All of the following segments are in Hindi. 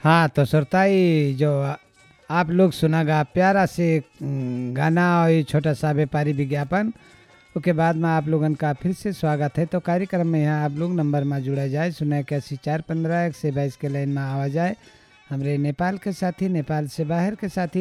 हाँ तो श्रोताई जो आप लोग सुनागा प्यारा से गाना और ये छोटा सा व्यापारी विज्ञापन उसके बाद में आप लोगन का फिर से स्वागत है। तो कार्यक्रम में यहाँ आप लोग नंबर में जुड़ा जाए 081-415-122 के लाइन में आवा जाए। हमारे नेपाल के साथी नेपाल से बाहर के साथी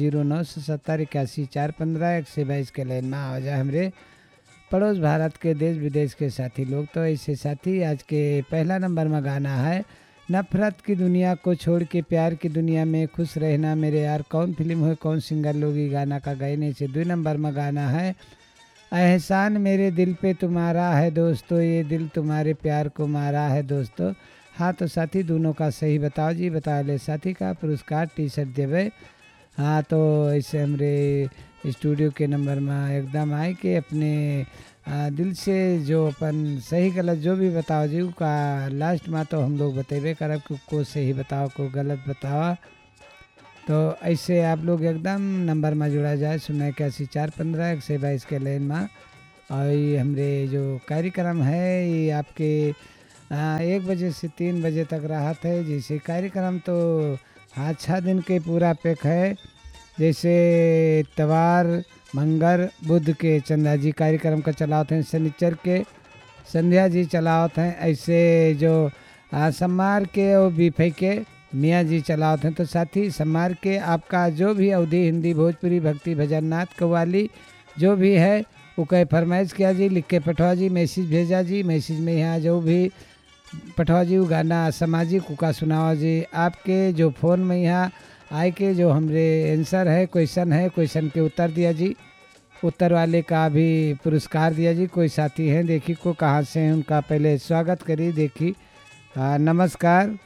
0097718415-122 के लाइन में आवा जाए। हमारे पड़ोस भारत के देश विदेश के साथी लोग तो ऐसे साथी आज के पहला नंबर में गाना है नफरत की दुनिया को छोड़ के प्यार की दुनिया में खुश रहना मेरे यार। कौन फिल्म हो कौन सिंगर लोग ये गाना का गाने से 2 नंबर में गाना है एहसान मेरे दिल पे तुम्हारा है दोस्तों ये दिल तुम्हारे प्यार को मारा है दोस्तों। हाँ तो साथी दोनों का सही बताओ जी, बता ले साथी का पुरस्कार टी-शर्ट देवे। हाँ तो ऐसे हमारे स्टूडियो के नंबर में एकदम आए कि अपने दिल से जो अपन सही गलत जो भी बताओ जी का लास्ट में तो हम लोग बतेबे करब कि को सही बताओ को गलत बताओ। तो ऐसे आप लोग एकदम नंबर में जुड़ा जाए 081-415-122 के लाइन में। और ये हमारे जो कार्यक्रम है ये आपके 1 बजे से 3 बजे तक राहत है। जैसे कार्यक्रम तो अच्छा दिन के पूरा पैक है। जैसे इतवार मंगर बुध के चंदा जी कार्यक्रम का चलाते हैं, शनिचर के संध्या जी चलाते हैं। ऐसे जो सोमवार के और बीफे के मियाँ जी चलाते हैं। तो साथी सोमवार के आपका जो भी अवधि हिंदी भोजपुरी भक्ति भजन नाथ कव्वाली जो भी है वो कहे फरमाइश किया जी, लिख के पठवा जी, मैसेज भेजा जी। मैसेज में यहाँ जो भी पठवा जी वो गाना सामाजिक का सुनावा जी। आपके जो फ़ोन में यहाँ आए के जो हमारे आंसर है क्वेश्चन के उत्तर दिया जी, उत्तर वाले का भी पुरस्कार दिया जी। कोई साथी हैं देखी को कहाँ से हैं उनका पहले स्वागत करिए। देखी नमस्कार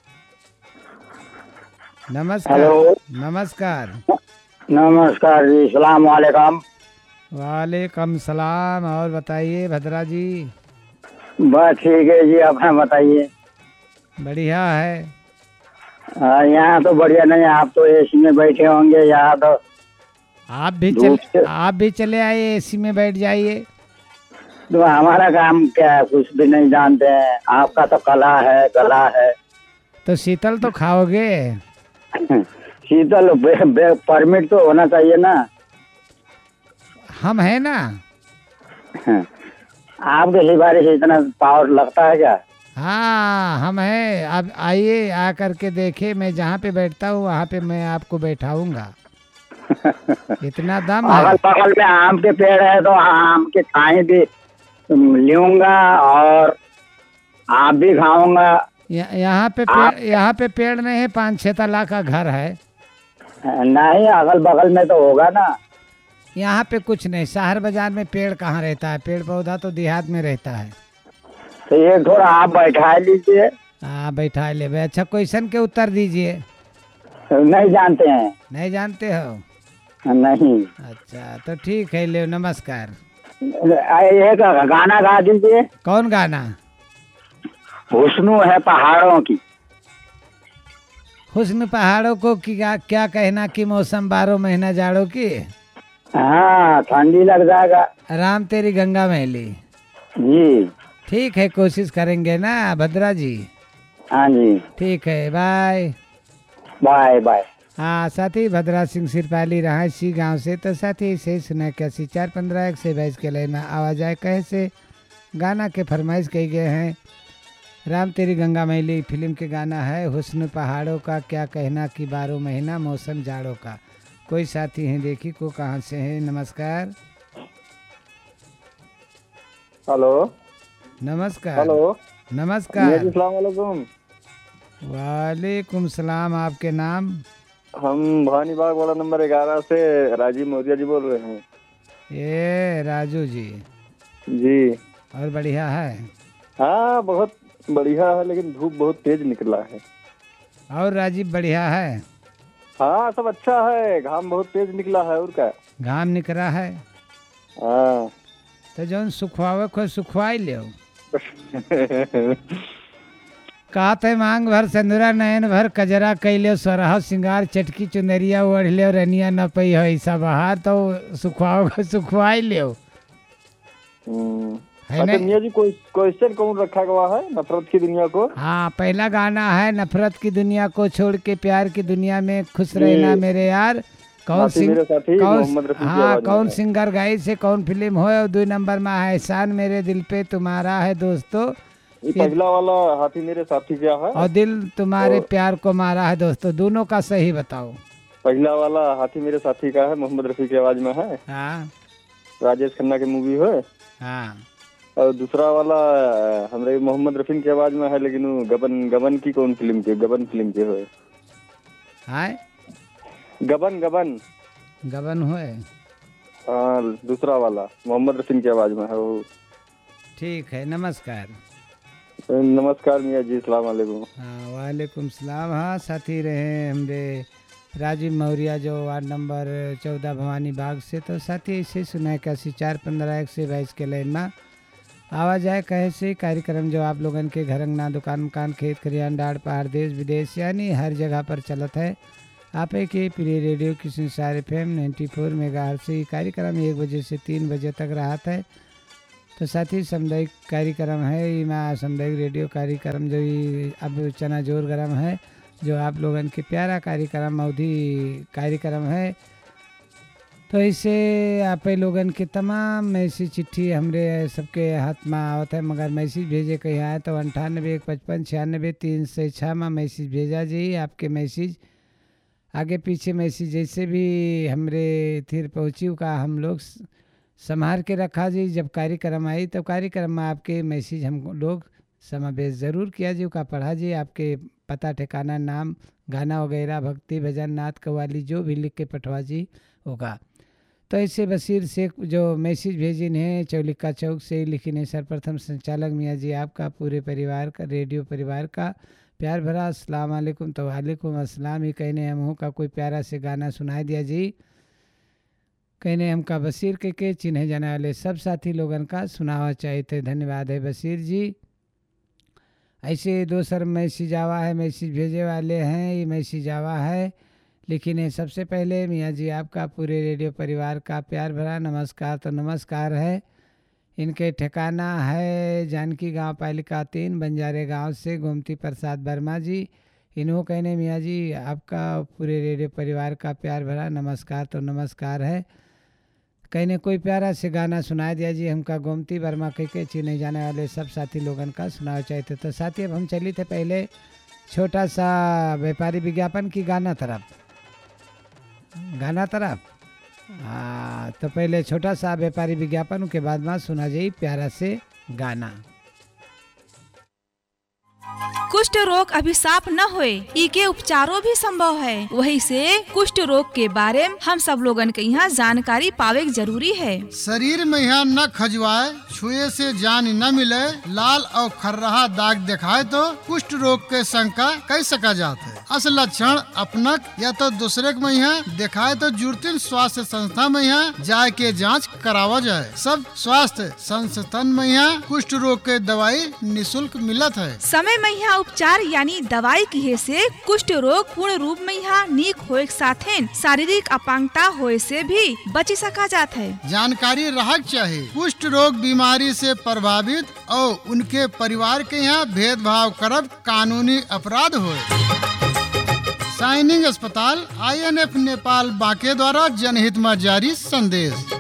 नमस्कार। हेलो नमस्कार नमस्कार जी, सलाम वालेकुम। वालेकुम सलाम। और बताइए भद्रा जी। बस ठीक है जी, अपना बताइए। बढ़िया है। यहाँ तो बढ़िया नहीं, आप तो एसी में बैठे होंगे। यहाँ तो आप भी चले आए एसी में बैठ जाइए। तो हमारा काम क्या है, कुछ भी नहीं जानते हैं। आपका तो कला है गला है। तो शीतल तो खाओगे। शीतल परमिट तो होना चाहिए ना। हम है ना। आपके सिफारिश से इतना पावर लगता है क्या? हाँ हम है। अब आइए आ करके देखे, मैं जहाँ पे बैठता हूँ वहाँ पे मैं आपको बैठाऊंगा। इतना दम है। अगल बगल में आम के पेड़ है तो आम के खाए भी लूंगा और आप भी खाऊंगा। यहाँ पे पेड़ नहीं है, 5-6 तला का घर है। नहीं, अगल बगल में तो होगा ना। यहाँ पे कुछ नहीं, शहर बाजार में पेड़ कहाँ रहता है, पेड़ पौधा तो देहात में रहता है। तो ये थोड़ा आप बैठा लीजिए। हाँ बैठा ले। अच्छा क्वेश्चन के उत्तर दीजिए। नहीं जानते हैं। नहीं जानते हो? नहीं। अच्छा तो ठीक है, ले नमस्कार। एक गाना गा दीजिए। कौन गाना? हुस्न है पहाड़ों की। हुस्न पहाड़ों को क्या कहना कि मौसम 12 महीना जाड़ों की। हाँ ठंडी लग जाएगा। राम तेरी गंगा मैली जी। ठीक है, कोशिश करेंगे ना भद्रा जी। हाँ जी ठीक है, बाय बाय बाय। हाँ साथी भद्रा सिंह सिरपाली रहायसी गांव से। तो साथी से सुना 81-415-122 के लाइन में आवाज आए कहे से गाना के फरमाइश कही गए हैं। राम तेरी गंगा मैली फिल्म के गाना है हुस्न पहाड़ों का क्या कहना कि 12 महीना मौसम जाड़ों का। कोई साथी हैं देखी को कहाँ से हैं। नमस्कार। हेलो नमस्कार। हेलो नमस्कार। अस्सलाम वालेकुम। वालेकुम सलाम। आपके नाम? हम भवानी बाग वाला नंबर 11 से राजीव मौर्य जी बोल रहे हैं। ये राजू जी जी। और बढ़िया है? हाँ बहुत बढ़िया है, लेकिन धूप बहुत तेज निकला है। और राजीव बढ़िया है? हाँ सब अच्छा है, घाम बहुत तेज निकला है। और क्या घाम निकला है? हाँ। तो जौन सुखवावे को सुखवाई ले। कात है मांग भर सिंदूरा नयन भर कजरा कैले सोरह सिंगार चटकी चुनरिया ओढ़ ले रनिया न पई हो ऐसा बहार। तो सुखवाओ को सुखवाई ले। है अच्छा नहीं? मियाँ जी, कोई क्वेश्चन कौन रखा गया है नफरत की दुनिया को? हाँ, पहला गाना है नफरत की दुनिया को छोड़ के प्यार की दुनिया में खुश रहना मेरे यार। कौन साथी मेरे साथी मोहम्मद रफी की हाँ, आवाज में कौन है। सिंगर गाई से कौन फिल्म हो? और 2 नंबर में है एहसान मेरे दिल पे तुम्हारा है दोस्तों, ये पहला वाला हाथी मेरे साथी क्या है? और दिल तुम्हारे प्यार को मारा है दोस्तों। दोनों का सही बताओ। पहला वाला हाथी मेरे साथी का है, मोहम्मद रफी की आवाज में है, हाँ राजेश खन्ना की मूवी है। हाँ, और दूसरा वाला हमारे मोहम्मद रफी की आवाज में है, लेकिन वो गबन गबन की कौन फिल्म के, गबन फिल्म के है, हाय गबन गबन। गबन हुए। हाँ, दूसरा वाला मोहम्मद रफी की आवाज में है वो। ठीक है, नमस्कार। नमस्कार मियाँ जी, अस्सलाम वालेकुम। हाँ, वालेकुम सलाम। हाँ, साथी रहे हमारे राजीव मौर्य जो वार्ड नंबर 14 भवानी बाग से। तो साथी ऐसे सुना 81-415-122 के लाइन में आवाज आए कहे से कार्यक्रम जो आप लोगन के घर अंगना दुकान मकान खेत खरियान डाड़ पहाड़ देश विदेश यानी हर जगह पर चलत है। आप के प्रिय रेडियो किशन सार FM 94 मेगाहर्ट्ज से कार्यक्रम 1 बजे से 3 बजे तक रहा है। तो साथी सामुदायिक कार्यक्रम है, इमा सामुदायिक रेडियो कार्यक्रम जो अब चना जोर गरम है, जो आप लोगन के प्यारा कार्यक्रम अवधि कार्यक्रम है। तो इसे आप लोगन के तमाम मैसेज चिट्ठी हमरे सबके हाथ में आवत है, मगर मैसेज भेजे कहीं आए तो 98-155-96-306 में मैसेज भेजा जी। आपके मैसेज आगे पीछे मैसेज जैसे भी हमरे थिर पहुँची का हम लोग संभाल के रखा जी। जब कार्यक्रम आई तब कार्यक्रम में आपके मैसेज हम लोग समावेश ज़रूर किया जी, का पढ़ा जी। आपके पता ठिकाना नाम गाना वगैरह भक्ति भजन नाथ कव्वाली जो भी लिख के पठवा जी होगा। तो ऐसे बशीर शेख जो मैसेज भेजिन है चौलिका चौक से लिखिन है, सर्वप्रथम संचालक मियाँ जी आपका पूरे परिवार का रेडियो परिवार का प्यार भरा अस्सलाम वालेकुम। तो वालेकुम अस्सलाम ही कहने हम हो का कोई प्यारा से गाना सुनाई दिया जी। कहने हमका बशीर के चिन्हे जाने वाले सब साथी लोगन का सुनावा चाहिए थे। धन्यवाद है बशीर जी। ऐसे दोसर मैसेज आवा है, मैसेज भेजे वाले हैं, ये मैसेज आवा है लेकिन ये सबसे पहले मियाँ जी आपका पूरे रेडियो परिवार का प्यार भरा नमस्कार। तो नमस्कार है। इनके ठिकाना है जानकी गांव पालिका 3 बंजारे गांव से गोमती प्रसाद वर्मा जी। इन्हों कहने मियाँ जी आपका पूरे रेडियो परिवार का प्यार भरा नमस्कार। तो नमस्कार है। कहने कोई प्यारा से गाना सुना दिया जी, हमका गोमती वर्मा कह के चिन्हे जाने वाले सब साथी लोगन का सुनाना चाहते। तो साथी अब हम चली थे पहले छोटा सा व्यापारी विज्ञापन की गाना तरफ। हाँ, तो पहले छोटा सा व्यापारी विज्ञापन के बाद में सुना जाए प्यारा से गाना। कुष्ठ रोग अभिशाप न होए, इके उपचारों भी संभव है। वही से कुष्ठ रोग के बारे में हम सब लोगन के यहाँ जानकारी पावे जरूरी है। शरीर में यहाँ न खजुआए, छुए से जान न मिले, लाल और खर्राहा दाग दिखाए तो कुष्ठ रोग के शंका कह सका जाता है। असल लक्षण अपनक या तो दूसरे के में यहाँ दिखाए तो जुर्तिन स्वास्थ्य संस्था में यहाँ जाए के जांच करावा जाए। सब स्वास्थ्य संस्थान में यहाँ कुष्ठ रोग के दवाई निःशुल्क मिलत है। समय में यहाँ उपचार यानी दवाई किए से कुष्ठ रोग पूर्ण रूप में यहाँ नीक होए के साथे शारीरिक अपांगता होए से भी बची सका जाता है। जानकारी रहक चाहिए। कुष्ठ रोग बीमारी से प्रभावित और उनके परिवार के यहाँ भेदभाव करब कानूनी अपराध होए। साइनिंग अस्पताल INF नेपाल बांके द्वारा जनहित में जारी संदेश।